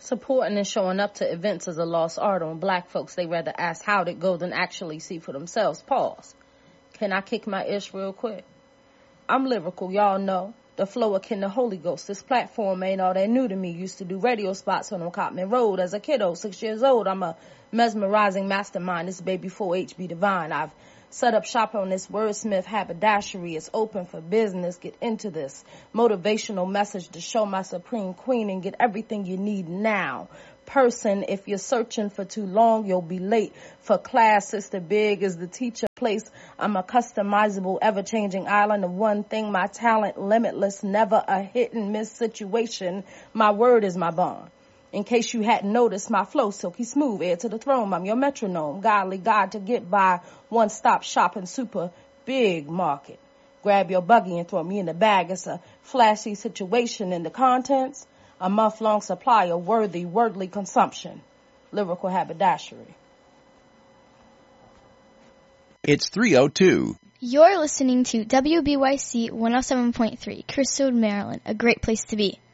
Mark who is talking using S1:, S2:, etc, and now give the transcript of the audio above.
S1: Supporting and showing up to events is a lost art on black folks. They rather ask how'd it go than actually see for themselves. Pause. Can I kick my ish real quick? I'm lyrical, y'all know. The flow akin to Holy Ghost. This platform ain't all that new to me. Used to do radio spots on Cotman Road as a kiddo, 6 years old. I'm a mesmerizing mastermind. This baby 4-H be divine. I've set up shop on this wordsmith haberdashery. It's open for business. Get into this motivational message to show my supreme queen and get everything you need now. Person, if you're searching for too long, you'll be late for class. Sister Big is the teacher place. I'm a customizable, ever-changing island of one thing. My talent limitless, never a hit-and-miss situation. My word is my bond. In case you hadn't noticed, my flow silky smooth, heir to the throne. I'm your metronome, godly God to get by. One-stop shopping, super big market. Grab your buggy and throw me in the bag. It's a flashy situation in the contents. A month-long supply of worthy, wordly consumption. Lyrical haberdashery.
S2: It's 3:02.
S3: You're listening to WBYC 107.3, Crystal, Maryland, a great place to be.